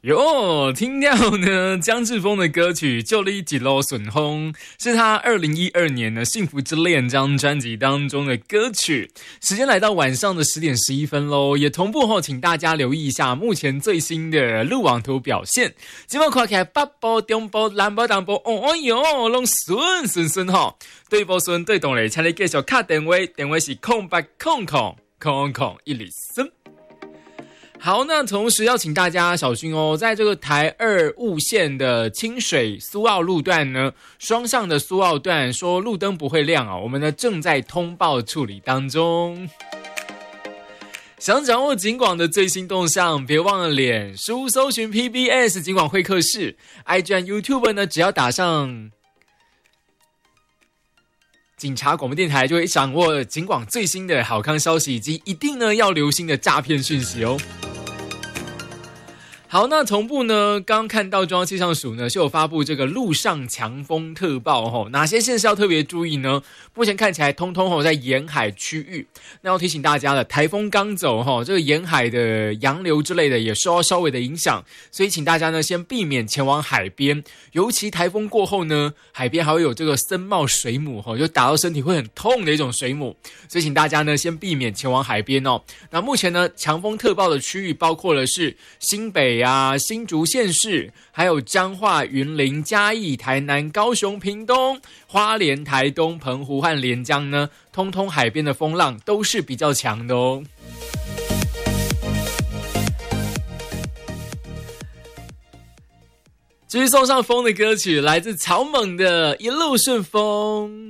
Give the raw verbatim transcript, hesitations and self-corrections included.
哟，听到呢江志峰的歌曲《就你一路顺风》，是他二零一二年的《幸福之恋》这张专辑当中的歌曲。时间来到晚上的十点十一分咯，也同步后请大家留意一下目前最新的路网图表现。今晚看起来北部、中部、南部、东部，哦哎哟，拢顺顺顺吼。对不顺对动嘞，请你继续打电话，电话是空八空空空空一里森。好，那同时要请大家小心哦，在这个台二雾线的清水苏澳路段呢，双向的苏澳段说路灯不会亮啊，我们呢正在通报处理当中。想掌握警广的最新动向，别忘了脸书搜寻 P B S 警广会客室 ，I G 和 YouTube 呢，只要打上警察广播电台，就会掌握警广最新的好康消息以及一定呢要留心的诈骗讯息哦。好，那同步呢，刚刚看到中央气象署呢是有发布这个陆上强风特报吼，哪些县市要特别注意呢？目前看起来通通吼在沿海区域，那要提醒大家了，台风刚走吼，这个沿海的洋流之类的也受到稍微的影响，所以请大家呢先避免前往海边，尤其台风过后呢，海边还会有这个森茂水母吼，就打到身体会很痛的一种水母，所以请大家呢先避免前往海边哦。那目前呢强风特报的区域包括了是新北啊、新竹县市，还有彰化、云林、嘉义、台南、高雄、屏东、花莲、台东、澎湖和连江呢，通通海边的风浪都是比较强的哦。继续送上风的歌曲，来自草蜢的《一路顺风》。